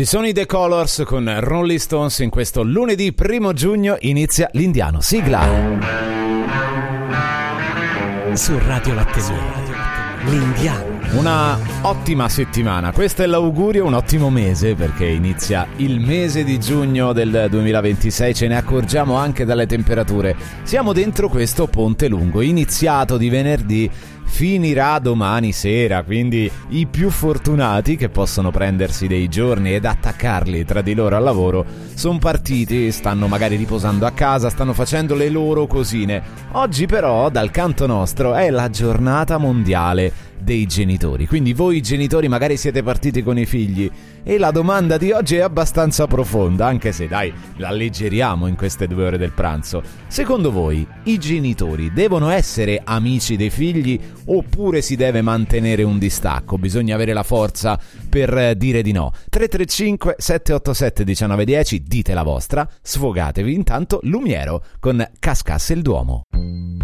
Ci sono i The Colors con Rolling Stones. In questo lunedì 1 giugno inizia l'Indiano. Sigla su Radio Lattesino, l'Indiano. Una ottima settimana, questo è l'augurio, un ottimo mese perché inizia il mese di giugno del 2026, ce ne accorgiamo anche dalle temperature. Siamo dentro questo ponte lungo, iniziato di venerdì, finirà domani sera, quindi i più fortunati che possono prendersi dei giorni ed attaccarli tra di loro al lavoro sono partiti, stanno magari riposando a casa, stanno facendo le loro cosine. Oggi però dal canto nostro è la giornata mondiale dei genitori, quindi voi genitori magari siete partiti con i figli e la domanda di oggi è abbastanza profonda, anche se dai, la alleggeriamo in queste 2 ore del pranzo. Secondo voi i genitori devono essere amici dei figli oppure si deve mantenere un distacco? Bisogna avere la forza per dire di no. 335 787 1910, dite la vostra, sfogatevi. Intanto Lumiero con Cascasse il Duomo.